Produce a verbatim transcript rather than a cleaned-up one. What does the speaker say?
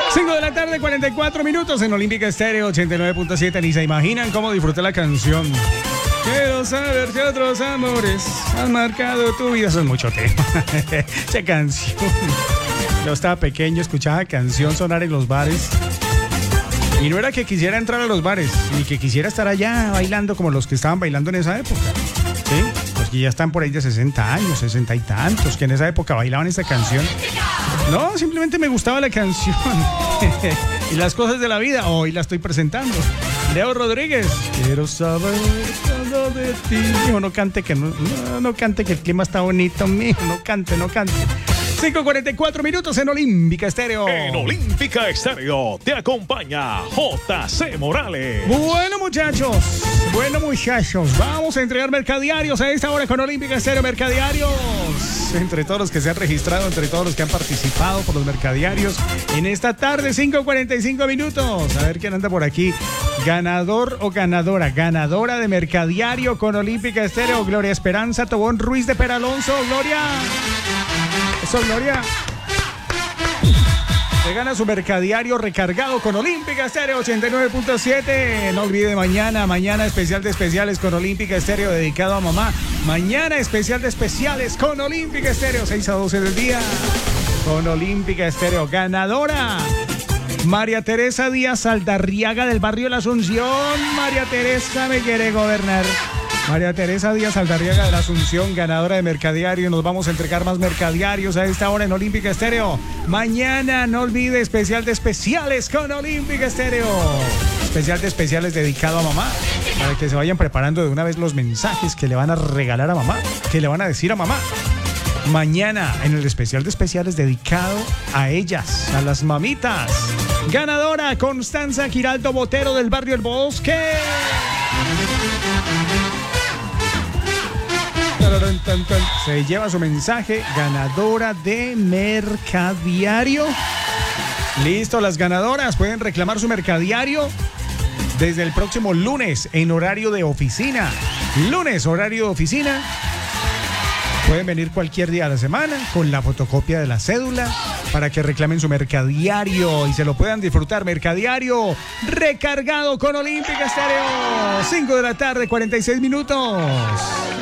cinco de la tarde, cuarenta y cuatro minutos en Olímpica Estéreo ochenta y nueve punto siete. Ni se imaginan cómo disfruté la canción. Quiero saber si otros amores han marcado tu vida. Eso es mucho tema. Esa canción. Yo estaba pequeño, escuchaba la canción sonar en los bares. Y no era que quisiera entrar a los bares, ni que quisiera estar allá bailando como los que estaban bailando en esa época. ¿Sí? Los que ya están por ahí de sesenta años, sesenta y tantos, que en esa época bailaban esta canción. No, simplemente me gustaba la canción. Y las cosas de la vida, hoy la estoy presentando. Leo Rodríguez. Quiero saber todo de ti. Mijo, no cante que no, no, no cante que el clima está bonito, mijo. No cante, no cante. cinco cuarenta y cuatro minutos en Olímpica Estéreo. En Olímpica Estéreo te acompaña J C Morales. Bueno, muchachos, bueno, muchachos, vamos a entregar mercadiarios a esta hora con Olímpica Estéreo. Mercadiarios, entre todos los que se han registrado, entre todos los que han participado por los mercadiarios en esta tarde, cinco cuarenta y cinco minutos. A ver quién anda por aquí. Ganador o ganadora, ganadora de mercadiario con Olímpica Estéreo. Gloria Esperanza Tobón Ruiz de Peralonso. Gloria. Eso, Gloria. Se gana su mercadiario recargado con Olímpica Estéreo ochenta y nueve punto siete. No olvide mañana, mañana especial de especiales con Olímpica Estéreo dedicado a mamá. Mañana especial de especiales con Olímpica Estéreo, seis a doce del día. Con Olímpica Estéreo. Ganadora, María Teresa Díaz Aldarriaga del barrio La Asunción. María Teresa me quiere gobernar. María Teresa Díaz Aldarriaga de la Asunción, ganadora de mercadiario. Nos vamos a entregar más mercadiarios a esta hora en Olímpica Estéreo. Mañana, no olvide, especial de especiales con Olímpica Estéreo. Especial de especiales dedicado a mamá. Para que se vayan preparando de una vez los mensajes que le van a regalar a mamá, que le van a decir a mamá. Mañana, en el especial de especiales dedicado a ellas, a las mamitas. Ganadora, Constanza Giraldo Botero del barrio El Bosque. Se lleva su mensaje, ganadora de mercadiario. Listo, las ganadoras pueden reclamar su mercadiario desde el próximo lunes en horario de oficina. Lunes, horario de oficina. Pueden venir cualquier día de la semana con la fotocopia de la cédula para que reclamen su mercadiario y se lo puedan disfrutar. Mercadiario recargado con Olímpica Estéreo. cinco de la tarde, cuarenta y seis minutos.